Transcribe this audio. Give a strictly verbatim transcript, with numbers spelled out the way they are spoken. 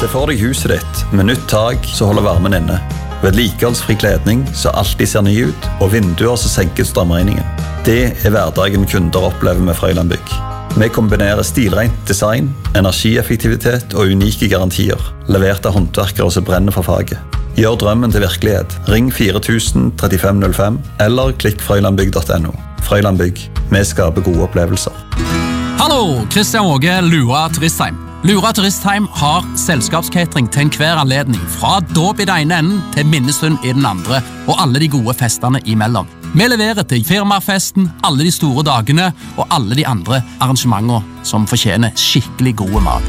Se for deg huset ditt med nytt tak som holder varmen inne. Vedlikeholdsfri kledning som alltid ser ny ut, og vinduer som senker strømregningen. Det er hverdagen kunder opplever med Frøyland Bygg. Vi kombinerer stilrent design, energieffektivitet og unike garantier, levert av håndverkere som brenner for faget. Gjør drømmen til virkelighet. Ring fire tusen trettifem null fem eller klikk frøylandbygg punktum no. Frøyland Bygg. Vi skaper gode opplevelser. Hallo, Kristian Åge, Lura Turistheim. Lura Turistheim har selskapskatering til enhver anledning, fra dåp i den ene enden til minnestund i den andre, og alle de gode festene imellom. Vi leverer til firmafesten, alle de store dagene og alle de andre arrangementene som fortjener skikkelig gode mat.